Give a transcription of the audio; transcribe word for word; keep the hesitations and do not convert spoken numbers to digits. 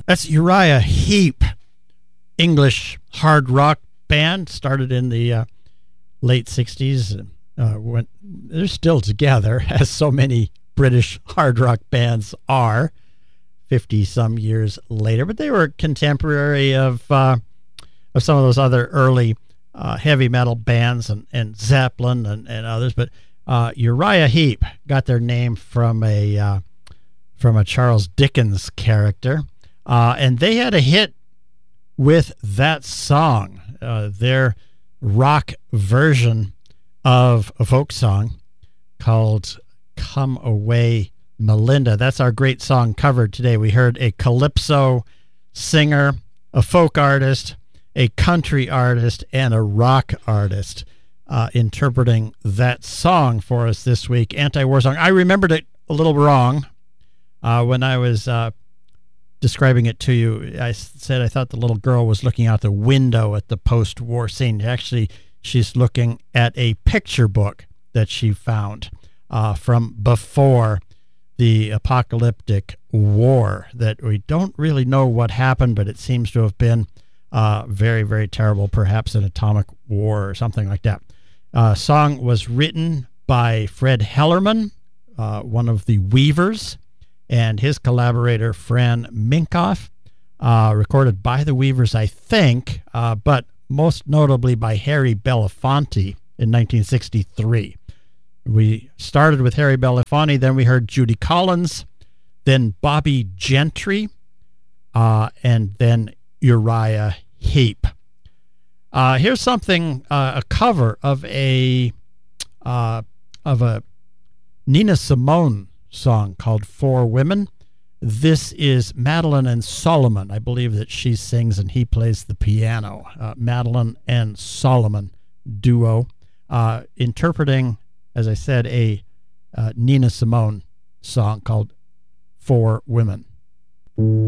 That's Uriah Heep, English hard rock band, started in the uh, late sixties. Uh, went, they're still together, as so many British hard rock bands are, fifty-some years later. But they were contemporary of uh, of some of those other early uh, heavy metal bands and, and Zeppelin and, and others. But uh, Uriah Heep got their name from a uh, from a Charles Dickens character. Uh, and they had a hit with that song, uh, their rock version of a folk song called Come Away, Melinda. That's our great song covered today. We heard a calypso singer, a folk artist, a country artist, and a rock artist uh, interpreting that song for us this week, Anti-War Song. I remembered it a little wrong uh, when I was... Uh, describing it to you. I said I thought the little girl was looking out the window at the post-war scene. Actually, she's looking at a picture book that she found uh, from before the apocalyptic war that we don't really know what happened, but it seems to have been uh, very, very terrible, perhaps an atomic war or something like that. Uh, song was written by Fred Hellerman, uh, one of the Weavers, and his collaborator, Fran Minkoff, uh, recorded by the Weavers, I think, uh, but most notably by Harry Belafonte in nineteen sixty-three. We started with Harry Belafonte, then we heard Judy Collins, then Bobby Gentry, uh, and then Uriah Heep. Uh, here's something, uh, a cover of a uh, of a Nina Simone song called For Women. This is Madeline and Solomon. I believe that she sings and he plays the piano. Uh, Madeline and Solomon duo, uh, interpreting, as I said, a uh, Nina Simone song called For Women.